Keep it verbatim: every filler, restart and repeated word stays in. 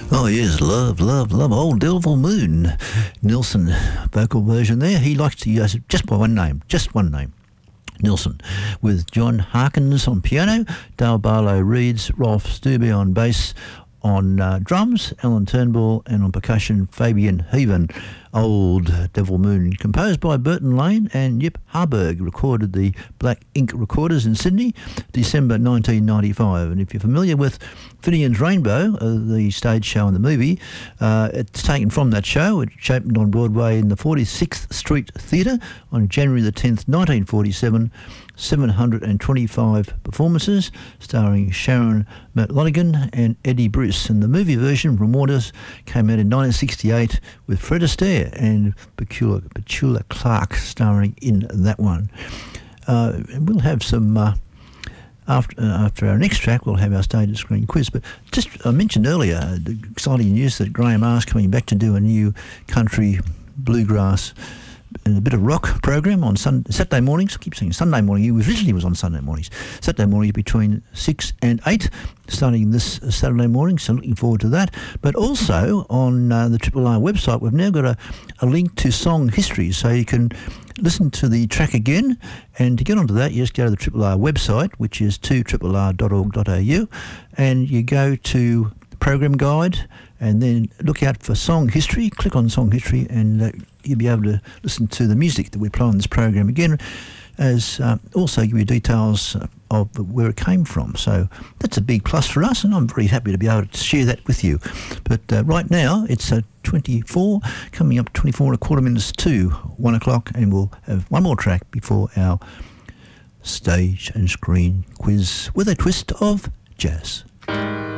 Oh yes, love, love, love. Old Devil Moon. Nilsson vocal version there. He likes to use it just by one name, just one name. Nilsson, with John Harkins on piano, Dale Barlow reads, Rolf Stube on bass, on uh, drums, Alan Turnbull, and on percussion, Fabian Heaven. Old Devil Moon, composed by Burton Lane and Yip Harburg, recorded the Black Ink Recorders in Sydney, December nineteen ninety-five. And if you're familiar with Finian's Rainbow, uh, the stage show and the movie, uh, it's taken from that show. It opened on Broadway in the forty-sixth Street Theatre on January the tenth, nineteen forty-seven. seven hundred twenty-five performances, starring Sharon McLonigan and Eddie Bruce. And the movie version from Waters came out in nineteen sixty-eight with Fred Astaire and Petula, Petula Clark starring in that one. Uh, and we'll have some... Uh, After, uh, after our next track, we'll have our stage and screen quiz. But just I mentioned earlier the exciting news that Graham R's coming back to do a new country bluegrass and a bit of rock program on sun- Saturday mornings. I keep saying Sunday morning. He originally was on Sunday mornings. Saturday morning between six and eight, starting this Saturday morning. So looking forward to that. But also on uh, the Triple R website, we've now got a, a link to song history, so you can listen to the track again. And to get onto that, you just go to the Triple R website, which is two r r r dot org dot a u, and you go to the program guide, and then look out for song history. Click on song history, and uh, you'll be able to listen to the music that we play on this program again, as uh, also give you details of where it came from. So that's a big plus for us, and I'm very happy to be able to share that with you. But uh, right now it's uh, twenty-four, coming up twenty-four and a quarter minutes to one o'clock, and we'll have one more track before our stage and screen quiz with a twist of jazz.